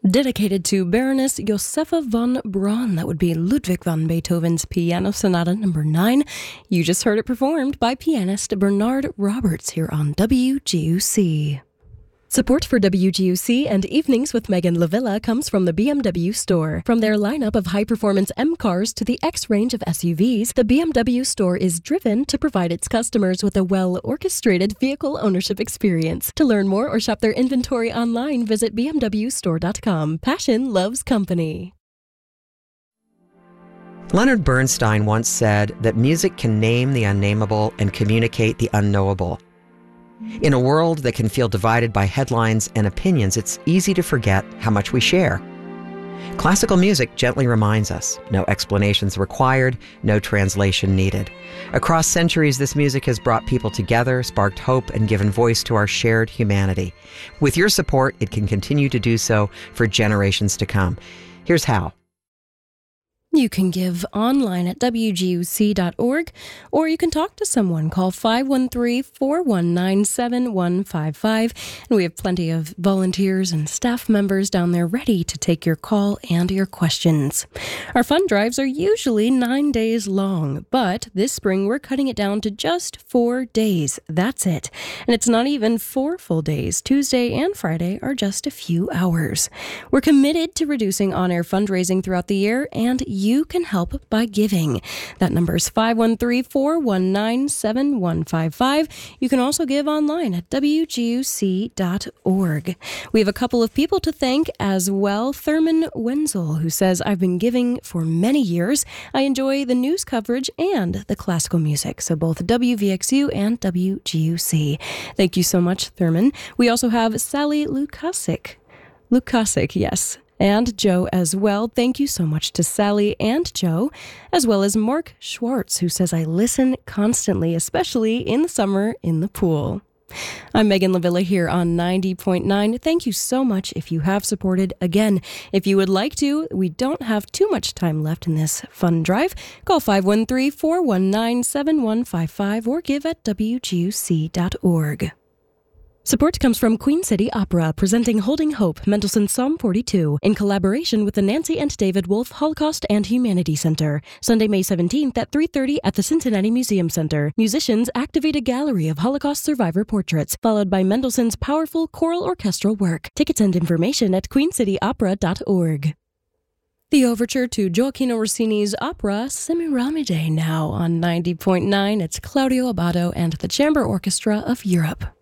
Dedicated to Baroness Josefa von Braun, that would be Ludwig van Beethoven's Piano Sonata No. 9. You just heard it performed by pianist Bernard Roberts here on WGUC. Support for WGUC and Evenings with Megan LaVilla comes from the BMW store. From their lineup of high-performance M cars to the X range of SUVs, the BMW store is driven to provide its customers with a well-orchestrated vehicle ownership experience. To learn more or shop their inventory online, visit bmwstore.com. Passion loves company. Leonard Bernstein once said that music can name the unnameable and communicate the unknowable. In a world that can feel divided by headlines and opinions, it's easy to forget how much we share. Classical music gently reminds us, no explanations required, no translation needed. Across centuries, this music has brought people together, sparked hope, and given voice to our shared humanity. With your support, it can continue to do so for generations to come. Here's how. You can give online at wguc.org, or you can talk to someone. Call 513-419-7155, and we have plenty of volunteers and staff members down there ready to take your call and your questions. Our fund drives are usually 9 days long, but this spring we're cutting it down to just 4 days. That's it. And it's not even 4 full days. Tuesday and Friday are just a few hours. We're committed to reducing on-air fundraising throughout the year, and you can help by giving. That number is 513-419-7155. You can also give online at wguc.org. We have a couple of people to thank as well. Thurman Wenzel, who says, I've been giving for many years. I enjoy the news coverage and the classical music. So both WVXU and WGUC. Thank you so much, Thurman. We also have Sally Lukasik, yes. And Joe as well. Thank you so much to Sally and Joe, as well as Mark Schwartz, who says, I listen constantly, especially in the summer in the pool. I'm Megan LaVilla here on 90.9. Thank you so much if you have supported. Again, if you would like to, we don't have too much time left in this fund drive. Call 513-419-7155 or give at wguc.org. Support comes from Queen City Opera, presenting Holding Hope, Mendelssohn's Psalm 42, in collaboration with the Nancy and David Wolf Holocaust and Humanity Center. Sunday, May 17th at 3:30 at the Cincinnati Museum Center. Musicians activate a gallery of Holocaust survivor portraits, followed by Mendelssohn's powerful choral orchestral work. Tickets and information at queencityopera.org. The overture to Gioacchino Rossini's opera Semiramide now on 90.9. It's Claudio Abbado and the Chamber Orchestra of Europe.